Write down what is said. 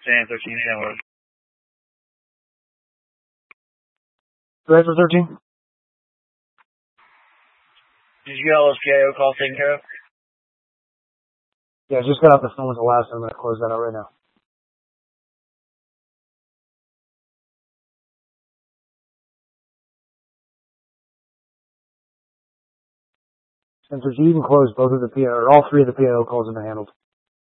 San 13, download. Director 13? Did you get all those PIO calls taken care of? Yeah, I just got off the phone with the last one. I'm going to close that out right now. Since you can close both of the PIO, or all three of the PIO calls have been handled.